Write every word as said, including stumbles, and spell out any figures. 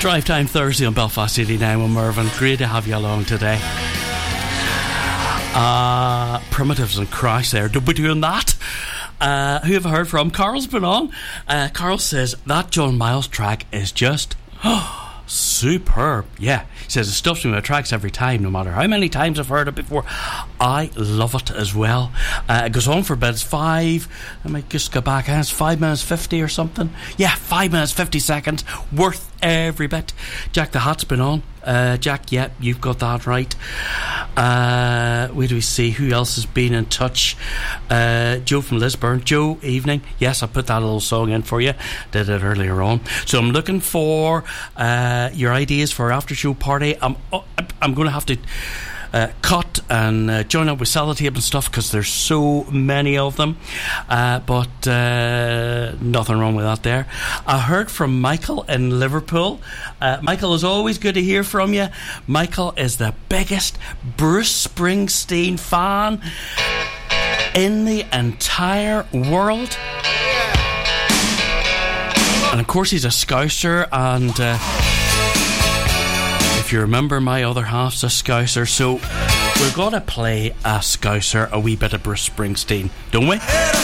Drive Time Thursday on Belfast eighty-nine with Mervyn. Great to have you along today. Uh, Primitives and Crash there. Don't be doing that. Uh, who have I heard from? Carl's been on. Uh, Carl says that John Miles track is just oh, superb. Yeah, he says it stuffs me with tracks every time, no matter how many times I've heard it before. I love it as well. Uh, it goes on for about five. I might just go back. It's five minutes fifty or something. Yeah, five minutes fifty seconds. Worth every bit. Jack the Hat's been on. Uh, Jack, yeah, you've got that right. Uh, where do we see who else has been in touch? Uh, Joe from Lisburn. Joe, evening. Yes, I put that little song in for you. Did it earlier on. So I'm looking for uh, your ideas for after show party. I'm oh, I'm going to have to Uh, cut and uh, join up with Sellotape and stuff because there's so many of them, uh, but uh, nothing wrong with that there. I heard from Michael in Liverpool. uh, Michael, is always good to hear from you. Michael is the biggest Bruce Springsteen fan in the entire world, and of course he's a Scouser, and uh, if you remember, my other half's a Scouser, so we're going to play a Scouser, a wee bit of Bruce Springsteen, don't we?